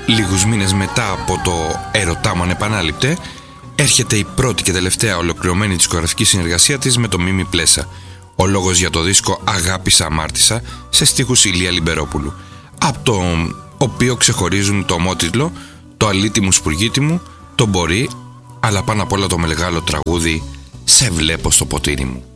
Λίγους μήνες μετά από το «Ερωτά μου ανεπανάληπτε», έρχεται η πρώτη και τελευταία ολοκληρωμένη δισκογραφική συνεργασία της με το Μίμη Πλέσα. Ο λόγος για το δίσκο «Αγάπησα αμάρτησα» σε στίχους Ηλία Λιμπερόπουλου, από το οποίο ξεχωρίζουν το ομότιτλο, το «Αλήτη μου σπουργίτη μου», το «Μπορεί», αλλά πάνω απ' όλα το μεγάλο τραγούδι «Σε βλέπω στο ποτήρι μου».